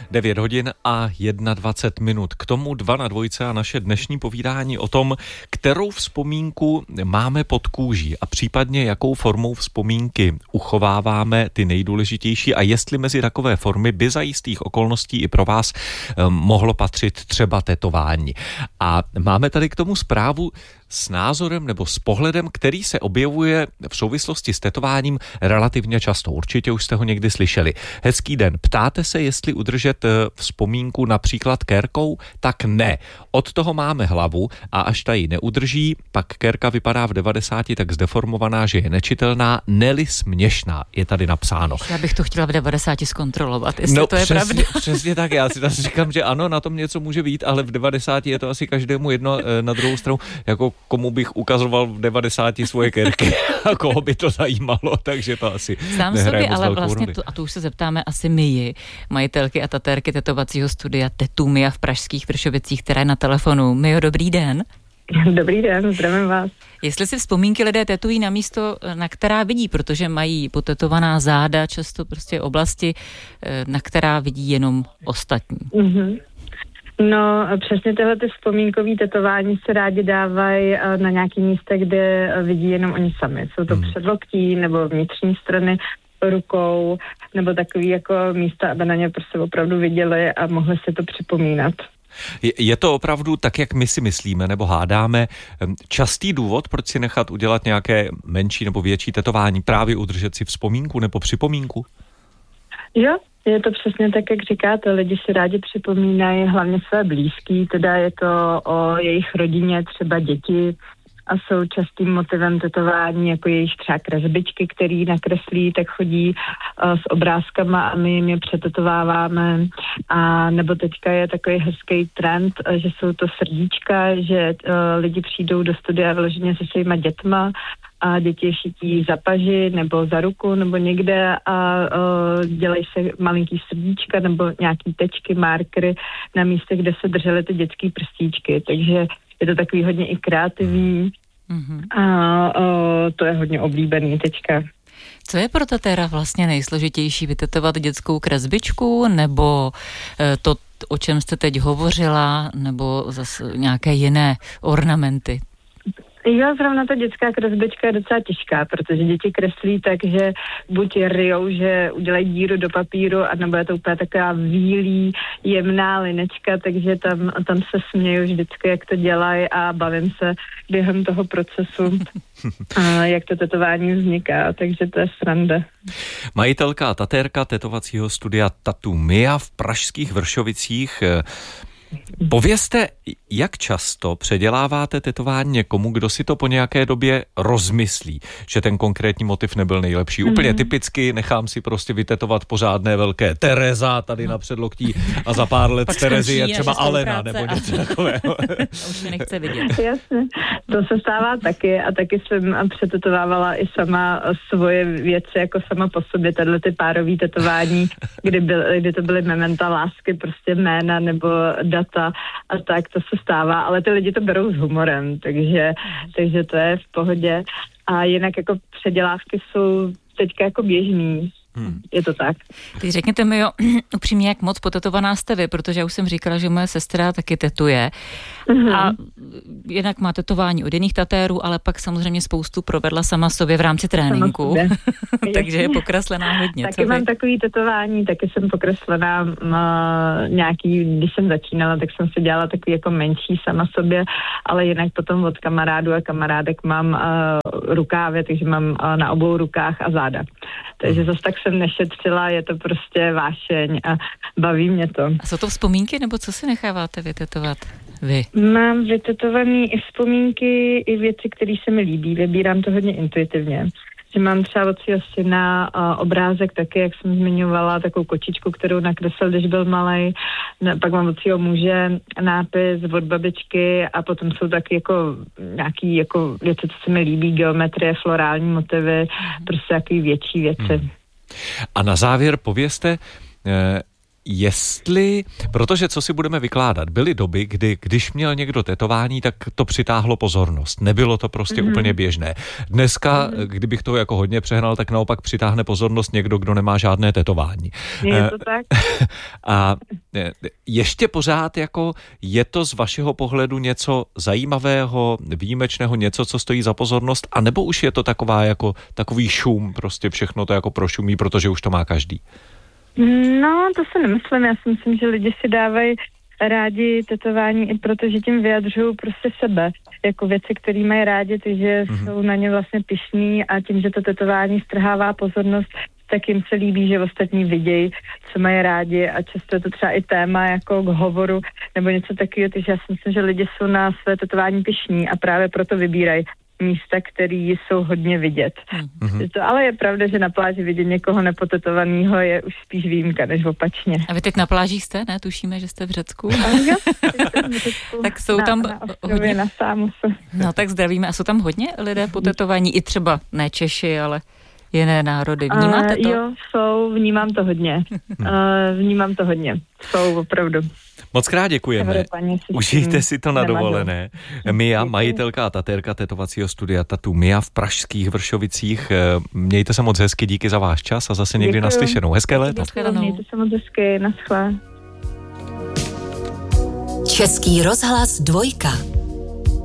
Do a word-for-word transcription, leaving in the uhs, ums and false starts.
devět hodin a dvacet jedna minut. K tomu dva na dvojce a naše dnešní povídání o tom, kterou vzpomínku máme pod kůží a případně jakou formou vzpomínky uchováváme ty nejdůležitější a jestli mezi takové formy by za jistých okolností i pro vás mohlo patřit třeba tetování. A máme tady k tomu zprávu s názorem nebo s pohledem, který se objevuje v souvislosti s tetováním relativně často. Určitě už jste ho někdy slyšeli. Hezký den. Ptáte se, jestli udržet vzpomínku například kérkou? Tak ne. Od toho máme hlavu a až ta ji neudrží, pak kérka vypadá v devadesáti tak zdeformovaná, že je nečitelná, ne-li směšná. Je tady napsáno. Já bych to chtěla v devadesáti zkontrolovat, jestli no, to je přesně, pravda. Přesně tak. Já si zase říkám, že ano, na tom něco může být, ale v devadesáti je to asi každému jedno. Na druhou stranu, jako komu bych ukazoval v devadesáti svoje kérky a koho by to zajímalo, takže to asi Sám nehraje sobě, moc ale velkou vlastně, roli. to, a to už se zeptáme asi my, majitelky a tatérky tetovacího studia Tetu Mia v pražských Vršovicích, která je na telefonu. Mio, dobrý den. Dobrý den, zdravím vás. Jestli si vzpomínky lidé tetují na místo, na která vidí, protože mají potetovaná záda, často prostě oblasti, na která vidí jenom ostatní. Mm-hmm. No, přesně tyhle ty vzpomínkové tetování se rádi dávají na nějaký místa, kde vidí jenom oni sami. Jsou to hmm. předloktí nebo vnitřní strany rukou, nebo takový jako místa, aby na ně prostě opravdu viděli a mohli si to připomínat. Je to opravdu tak, jak my si myslíme nebo hádáme, častý důvod, proč si nechat udělat nějaké menší nebo větší tetování, právě udržet si vzpomínku nebo připomínku? Jo, je to přesně tak, jak říkáte, lidi si rádi připomínají hlavně své blízký, teda je to o jejich rodině, třeba děti a jsou častým motivem tetování, jako jejich třeba kresbičky, který nakreslí, tak chodí uh, s obrázkama a my jim je přetetováváme. A nebo teďka je takový hezký trend, že jsou to srdíčka, že uh, lidi přijdou do studia vyloženě se svýma dětma a děti šití za paži nebo za ruku nebo někde a uh, dělají se malinký srdíčka nebo nějaký tečky, markery na místech, kde se držely ty dětský prstíčky. Takže je to takový hodně i kreativní mm-hmm. a uh, to je hodně oblíbený teďka. Co je pro tatéra vlastně nejsložitější? Vytetovat dětskou kresbičku nebo to, o čem jste teď hovořila, nebo zase nějaké jiné ornamenty? Jo, zrovna ta dětská kresbička je docela těžká, protože děti kreslí tak, že buď ryjou, že udělají díru do papíru, anebo je to úplně taková výlí, jemná linečka, takže tam, tam se směju vždycky, jak to dělají a bavím se během toho procesu, a jak to tetování vzniká, takže to je sranda. Majitelka a tatérka tetovacího studia Tetu Mia v pražských Vršovicích. Povězte, jak často předěláváte tetování někomu, kdo si to po nějaké době rozmyslí, že ten konkrétní motiv nebyl nejlepší. Mm-hmm. Úplně typicky nechám si prostě vytetovat pořádné velké Tereza tady na předloktí a za pár let z Terezy je třeba Alena nebo něco takového. Už se nechce vidět. Jasně, to se stává taky a taky jsem přetetovávala i sama svoje věci jako sama po sobě, tato ty párový tetování, kdy, byl, kdy to byly mementa lásky, prostě jména nebo data a tak, to se stává, ale ty lidi to berou s humorem, takže, takže to je v pohodě. A jinak jako předělávky jsou teďka jako běžný. Hmm. Je to tak. Teď řekněte mi, jo, upřímně, jak moc potetovaná jste vy, protože já už jsem říkala, že moje sestra taky tetuje. Mm-hmm. A jinak má tetování od jiných tatérů, ale pak samozřejmě spoustu provedla sama sobě v rámci tréninku. Takže je pokreslená hodně. Taky mám takový tetování, taky jsem pokreslená m, nějaký, když jsem začínala, tak jsem si dělala takový jako menší sama sobě, ale jinak potom od kamarádů a kamarádek mám uh, rukávy, takže mám uh, na obou rukách a záda. Takže zase tak jsem nešetřila, je to prostě vášeň a baví mě to. A jsou to vzpomínky, nebo co si necháváte vytetovat vy? Mám vytetovaný i vzpomínky, i věci, které se mi líbí. Vybírám to hodně intuitivně. Že mám třeba od svého syna uh, obrázek taky, jak jsem zmiňovala, takovou kočičku, kterou nakreslil, když byl malej. No, pak mám od svého muže nápis od babičky a potom jsou taky jako nějaký jako věci, co se mi líbí, geometrie, florální motivy, mm. prostě takový větší věci. Mm. A na závěr povězte, eh, jestli, protože co si budeme vykládat, byly doby, kdy když měl někdo tetování, tak to přitáhlo pozornost. Nebylo to prostě mm-hmm. úplně běžné. Dneska, mm-hmm. kdybych toho jako hodně přehnal, tak naopak přitáhne pozornost někdo, kdo nemá žádné tetování. Je to tak? A ještě pořád jako je to z vašeho pohledu něco zajímavého, výjimečného, něco, co stojí za pozornost, anebo už je to taková jako takový šum, prostě všechno to jako prošumí, protože už to má každý? No, to se nemyslím. Já si myslím, že lidi si dávají rádi tetování i protože tím vyjadřují prostě sebe. Jako věci, které mají rádi, takže mm-hmm. jsou na ně vlastně pyšní a tím, že to tetování strhává pozornost, tak jim se líbí, že ostatní vidějí, co mají rádi a často je to třeba i téma jako k hovoru nebo něco takového, takže já si myslím, že lidi jsou na své tetování pyšní a právě proto vybírají místa, které jsou hodně vidět. Mm-hmm. To ale je pravda, že na pláži vidět někoho nepotetovaného je už spíš výjimka, než opačně. A vy teď na pláži jste, ne? Tušíme, že jste v Řecku. Jo, tak jsou na, tam na ostrově, hodně... na Sámosu. No tak zdravíme. A jsou tam hodně lidé potetovaní? I třeba ne Češi, ale jiné národy. Vnímáte to? Uh, jo, jsou, vnímám to hodně. Uh, vnímám to hodně. Jsou opravdu. Moc krát děkujeme. Užijte si to na dovolené. Mia, majitelka a tatérka tetovacího studia Tattoo Mia v pražských Vršovicích. Mějte se moc hezky, díky za váš čas a zase někdy naslyšenou. Hezké léto. Mějte se moc hezky, naschle. Český rozhlas dvojka.